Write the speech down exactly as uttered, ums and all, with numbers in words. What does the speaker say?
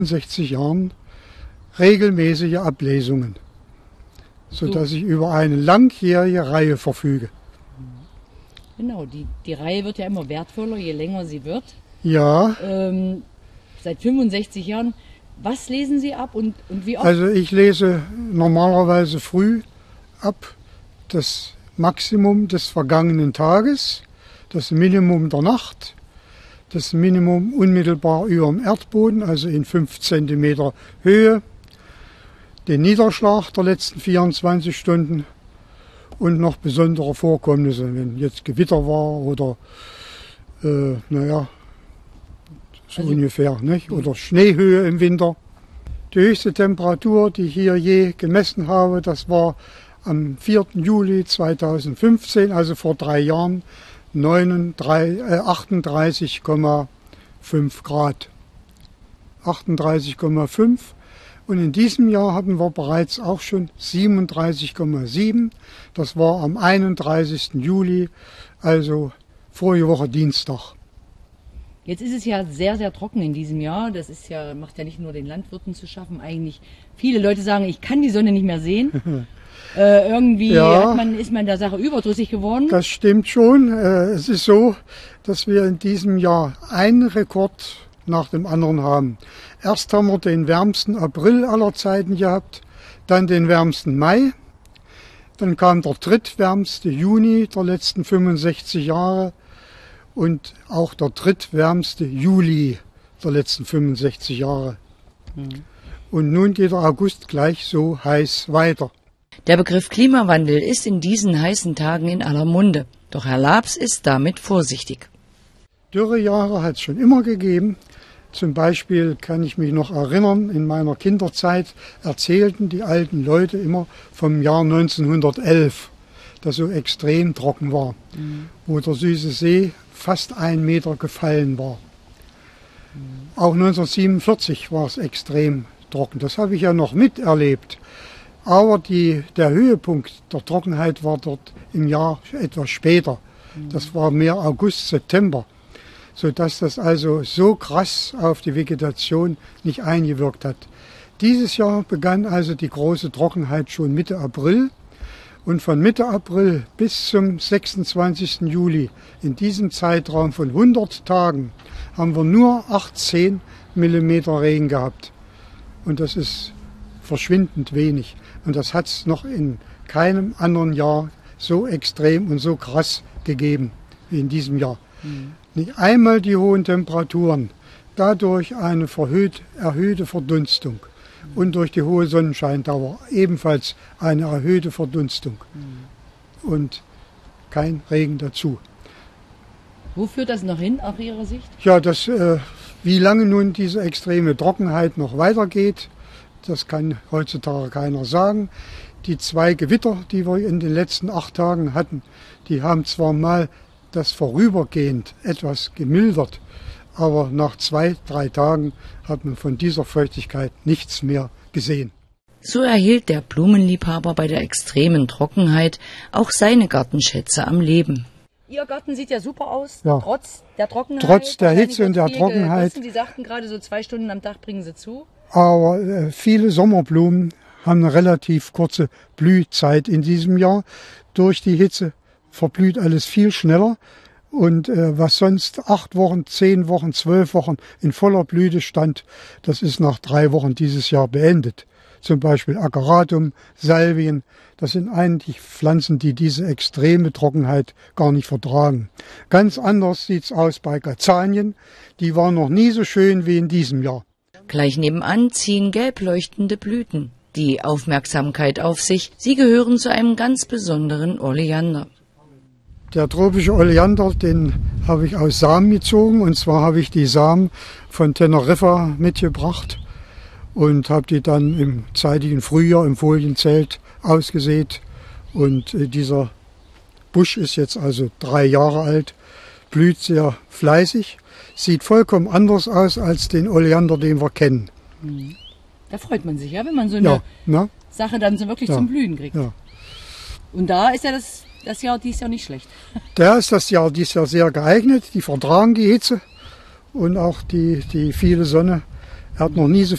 sechzig Jahren regelmäßige Ablesungen, sodass ich über eine langjährige Reihe verfüge. Genau, die, die Reihe wird ja immer wertvoller, je länger sie wird. Ja. Ähm, seit fünfundsechzig Jahren. Was lesen Sie ab und, und wie oft? Also ich lese normalerweise früh ab das Maximum des vergangenen Tages, das Minimum der Nacht, das Minimum unmittelbar über dem Erdboden, also in fünf Zentimeter Höhe, den Niederschlag der letzten vierundzwanzig Stunden und noch besondere Vorkommnisse, wenn jetzt Gewitter war oder, äh, naja, so also, ungefähr, nicht? Oder Schneehöhe im Winter. Die höchste Temperatur, die ich hier je gemessen habe, das war am vierten Juli zweitausendfünfzehn, also vor drei Jahren, achtunddreißig Komma fünf Grad. achtunddreißig Komma fünf. Und in diesem Jahr hatten wir bereits auch schon siebenunddreißig Komma sieben. Das war am einunddreißigsten Juli, also vorige Woche Dienstag. Jetzt ist es ja sehr, sehr trocken in diesem Jahr. Das ist ja, macht ja nicht nur den Landwirten zu schaffen. Eigentlich viele Leute sagen, ich kann die Sonne nicht mehr sehen. äh, irgendwie ja, hat man, ist man der Sache überdrüssig geworden. Das stimmt schon. Äh, es ist so, dass wir in diesem Jahr einen Rekord nach dem anderen haben. Erst haben wir den wärmsten April aller Zeiten gehabt, dann den wärmsten Mai, dann kam der drittwärmste Juni der letzten fünfundsechzig Jahre und auch der drittwärmste Juli der letzten fünfundsechzig Jahre. Mhm. Und nun geht der August gleich so heiß weiter. Der Begriff Klimawandel ist in diesen heißen Tagen in aller Munde. Doch Herr Labs ist damit vorsichtig. Dürrejahre hat es schon immer gegeben. Zum Beispiel kann ich mich noch erinnern, in meiner Kinderzeit erzählten die alten Leute immer vom Jahr neunzehnhundertelf, das so extrem trocken war, mhm. wo der Süße See fast ein Meter gefallen war. Mhm. Auch neunzehnhundertsiebenundvierzig war es extrem trocken, das habe ich ja noch miterlebt. Aber die, der Höhepunkt der Trockenheit war dort im Jahr etwas später. Mhm. Das war mehr August, September. Sodass das also so krass auf die Vegetation nicht eingewirkt hat. Dieses Jahr begann also die große Trockenheit schon Mitte April und von Mitte April bis zum sechsundzwanzigsten Juli, in diesem Zeitraum von hundert Tagen, haben wir nur achtzehn Millimeter Regen gehabt. Und das ist verschwindend wenig. Und das hat es noch in keinem anderen Jahr so extrem und so krass gegeben wie in diesem Jahr. Mhm. Nicht einmal die hohen Temperaturen, dadurch eine verhöht, erhöhte Verdunstung und durch die hohe Sonnenscheindauer ebenfalls eine erhöhte Verdunstung und kein Regen dazu. Wo führt das noch hin, aus Ihrer Sicht? Ja, das, äh, wie lange nun diese extreme Trockenheit noch weitergeht, das kann heutzutage keiner sagen. Die zwei Gewitter, die wir in den letzten acht Tagen hatten, die haben zwar mal das vorübergehend etwas gemildert, aber nach zwei, drei Tagen hat man von dieser Feuchtigkeit nichts mehr gesehen. So erhielt der Blumenliebhaber bei der extremen Trockenheit auch seine Gartenschätze am Leben. Ihr Garten sieht ja super aus, ja. trotz der Trockenheit. Trotz der Hitze und der Trockenheit. Sie sagten gerade, so zwei Stunden am Tag bringen Sie zu. Aber äh, viele Sommerblumen haben eine relativ kurze Blühzeit in diesem Jahr. Durch die Hitze verblüht alles viel schneller und äh, was sonst acht Wochen, zehn Wochen, zwölf Wochen in voller Blüte stand, das ist nach drei Wochen dieses Jahr beendet. Zum Beispiel Ageratum, Salvien, das sind eigentlich Pflanzen, die diese extreme Trockenheit gar nicht vertragen. Ganz anders sieht's aus bei Gazanien, die waren noch nie so schön wie in diesem Jahr. Gleich nebenan ziehen gelb leuchtende Blüten die Aufmerksamkeit auf sich. Sie gehören zu einem ganz besonderen Oleander. Der tropische Oleander, den habe ich aus Samen gezogen. Und zwar habe ich die Samen von Teneriffa mitgebracht und habe die dann im zeitigen Frühjahr im Folienzelt ausgesät. Und dieser Busch ist jetzt also drei Jahre alt, blüht sehr fleißig, sieht vollkommen anders aus als den Oleander, den wir kennen. Da freut man sich, ja, wenn man so eine ja, ne? Sache dann so wirklich ja, zum Blühen kriegt. Ja. Und da ist ja das, das Jahr dieses Jahr nicht schlecht. Da ist das Jahr dieses Jahr sehr geeignet. Die vertragen die Hitze und auch die, die viele Sonne. Er hat noch nie so